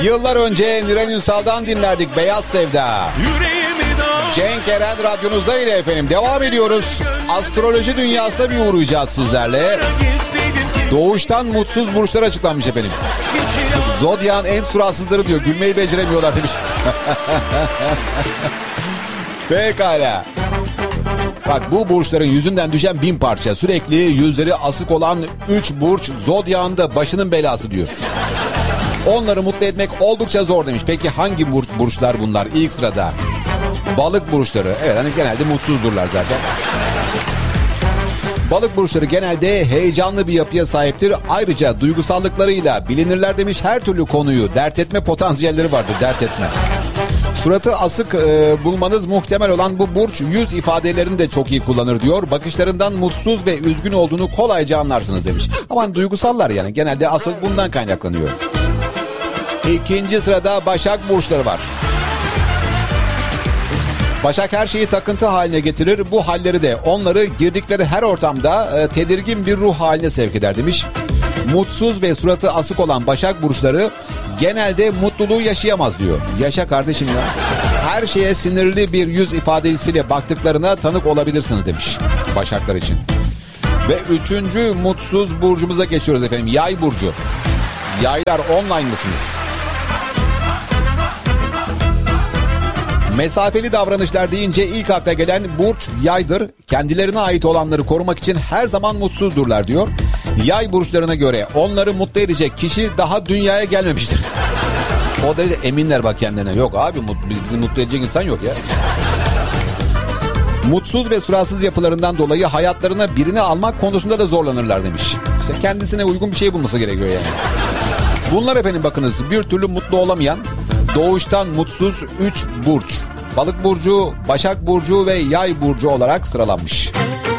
Yıllar önce Niren Ünsal'dan dinlerdik Beyaz Sevda. Cenk Eren radyonuzda ile efendim. Devam ediyoruz. Astroloji dünyasına bir uğrayacağız sizlerle. Doğuştan mutsuz burçlar açıklanmış efendim. Zodyan en suratsızları diyor. Gülmeyi beceremiyorlar demiş. Pekala. Bak bu burçların yüzünden düşen 1000 parça. Sürekli yüzleri asık olan 3 burç Zodyan'da başının belası diyor. Onları mutlu etmek oldukça zor demiş. Peki hangi burçlar bunlar? İlk sırada balık burçları. Evet hani genelde mutsuzdurlar zaten. Balık burçları genelde heyecanlı bir yapıya sahiptir. Ayrıca duygusallıklarıyla bilinirler demiş. Her türlü konuyu dert etme potansiyelleri vardır. Dert etme. Suratı asık bulmanız muhtemel olan bu burç yüz ifadelerini de çok iyi kullanır diyor. Bakışlarından mutsuz ve üzgün olduğunu kolayca anlarsınız demiş. Ama duygusallar yani genelde asıl bundan kaynaklanıyor. İkinci sırada Başak burçları var. Başak her şeyi takıntı haline getirir. Bu halleri de onları girdikleri her ortamda tedirgin bir ruh haline sevk eder demiş. Mutsuz ve suratı asık olan Başak burçları genelde mutluluğu yaşayamaz diyor. Yaşa kardeşim ya. Her şeye sinirli bir yüz ifadesiyle baktıklarına tanık olabilirsiniz demiş Başaklar için. Ve 3. mutsuz burcumuza geçiyoruz efendim. Yay burcu. Yaylar online mısınız? Mesafeli davranışlar deyince ilk akla gelen burç yaydır. Kendilerine ait olanları korumak için her zaman mutsuzdurlar diyor. Yay burçlarına göre onları mutlu edecek kişi daha dünyaya gelmemiştir. O derece eminler bak kendilerine. Yok abi bizi mutlu edecek insan yok ya. Mutsuz ve suratsız yapılarından dolayı hayatlarına birini almak konusunda da zorlanırlar demiş. İşte kendisine uygun bir şey bulması gerekiyor yani. Bunlar efendim bakınız bir türlü mutlu olamayan doğuştan mutsuz 3 burç. Balık burcu, Başak burcu ve Yay burcu olarak sıralanmış.